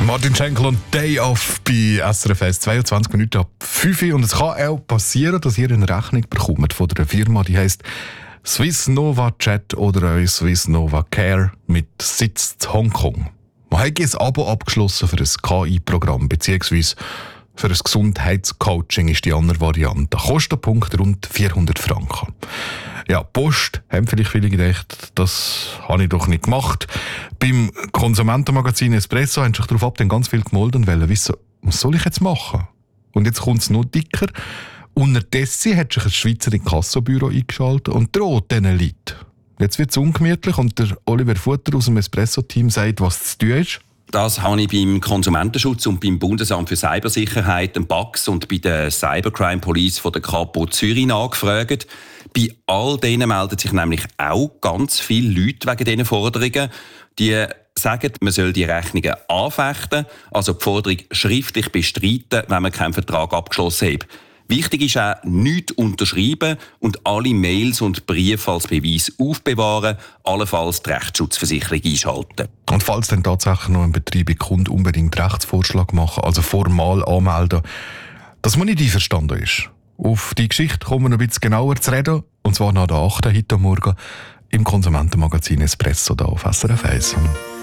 Martin Schenkel und Day Off bei SRF 1, 22 Minuten ab 5 Uhr. Und es kann auch passieren, dass ihr eine Rechnung bekommt von einer Firma, die heisst Swiss Nova Chat oder auch Swiss Nova Care mit Sitz in Hongkong. Man hat ein Abo abgeschlossen für ein KI-Programm bzw. für ein Gesundheitscoaching ist die andere Variante. Kostenpunkt rund 400 Franken. Ja, Post, haben vielleicht viele gedacht, das habe ich doch nicht gemacht. Beim Konsumentenmagazin Espresso haben sich darauf ganz viel gemolden und wollen wissen, was soll ich jetzt machen? Und jetzt kommt es noch dicker. Unterdessen hat sich ein Schweizer Inkassobüro eingeschaltet und droht diesen Leuten. Jetzt wird es ungemütlich und der Oliver Futter aus dem Espresso-Team sagt, was zu tun ist. Das habe ich beim Konsumentenschutz und beim Bundesamt für Cybersicherheit, dem BAKS und bei der Cybercrime Police von der Kapo Zürich nachgefragt. Bei all denen melden sich nämlich auch ganz viele Leute wegen diesen Forderungen. Die sagen, man soll die Rechnungen anfechten, also die Forderung schriftlich bestreiten, wenn man keinen Vertrag abgeschlossen hat. Wichtig ist auch, nichts unterschreiben und alle Mails und Briefe als Beweis aufbewahren, allenfalls die Rechtsschutzversicherung einschalten. Und falls dann tatsächlich noch ein Betrieb kommt, unbedingt Rechtsvorschlag machen, also formal anmelden, dass man nicht einverstanden ist. Auf die Geschichte kommen wir noch ein bisschen genauer zu reden, und zwar nach der 8. heute Morgen im Konsumentenmagazin Espresso da auf SRF 1.